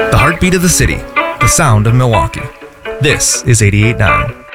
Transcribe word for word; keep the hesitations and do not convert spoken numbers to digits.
The heartbeat of the city, the sound of Milwaukee. This is eighty-eight point nine.